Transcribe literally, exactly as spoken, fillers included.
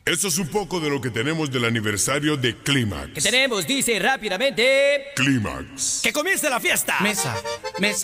Eso es un poco de lo que tenemos del aniversario de Clímax. ¿Qué tenemos? Dice rápidamente. Clímax. ¡Que comience la fiesta! Mesa, mesa.